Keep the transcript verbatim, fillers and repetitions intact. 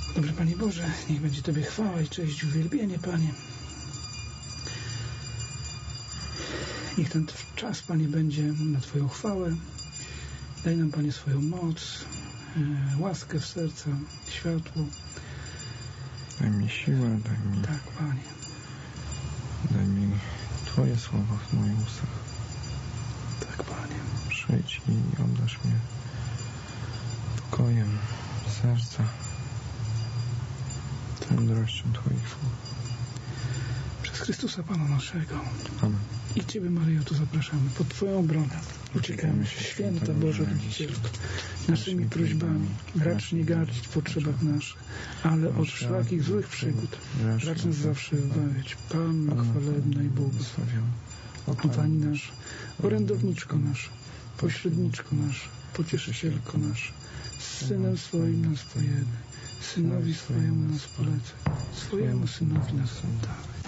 Dobry Panie Boże, niech będzie Tobie chwała i cześć, uwielbienie, Panie. Niech ten czas, Panie, będzie na Twoją chwałę. Daj nam, Panie, swoją moc, e, łaskę w serca, światło. Daj mi siłę, daj mi... Tak, Panie. Daj mi Twoje słowa w moich ustach. Tak, Panie. Przyjdź i obdarz mnie pokojem serca, mądrością Twoich słów. Przez Chrystusa Pana naszego. Amen. I Ciebie, Maryjo, tu zapraszamy. Pod Twoją obronę uciekamy się, święta Boża Rodzicielko, naszymi prośbami. Racz nie gardzić w potrzebach naszych, ale od wszelakich złych przygód racz nas zawsze wybawiać. Panno chwalebna i błogosławiona, o Pani nasza, orędowniczko nasza, pośredniczko nasza, pocieszycielko nasza, z Synem swoim nas pojednaj, Synowi swojemu nas polecaj, swojemu Synowi nas oddawaj.